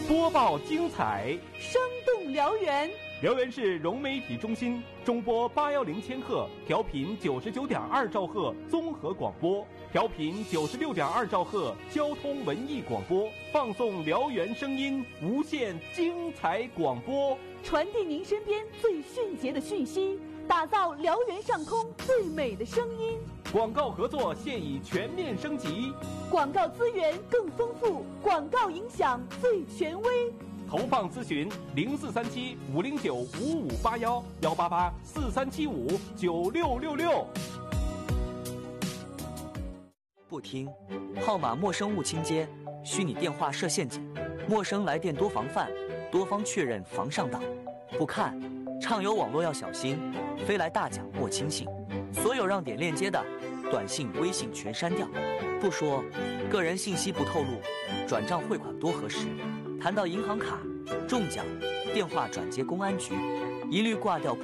播报精彩， 生动辽源。 辽源市融媒体中心中波810千赫，调频99.2兆赫综合广播，调频96.2兆赫交通文艺广播，放送辽源声音，无限精彩广播， 传递您身边最迅捷的讯息，打造辽源上空最美的声音。 广告合作现已全面升级， 广告资源更丰富，广告影响最权威。 投放咨询0437-509-5581，188-4375-9666。 不听，号码陌生勿轻接，虚拟电话设陷阱，陌生来电多防范，多方确认防上当。不看，畅游网络要小心，飞来大奖莫轻信。所有让点链接的短信、微信全删掉。不说，个人信息不透露，转账汇款多核实。谈到银行卡、中奖、电话转接公安局，一律挂掉。